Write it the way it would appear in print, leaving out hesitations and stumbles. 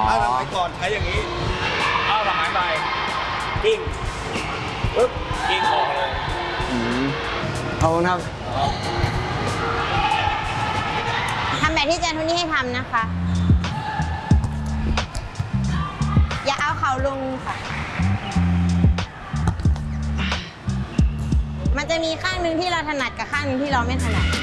ถ้าสมัยก่อนใช้อย่างนี้เอาสมัยใหม่กิ้งปึ๊บกิ้งออกเลยขอบคุณครับทำแบบที่อาจารย์โทนี่ให้ทำนะคะ อย่าเอาเข่าลงค่ะ มันจะมีข้างหนึ่งที่เราถนัดกับข้างหนึ่งที่เราไม่ถนัด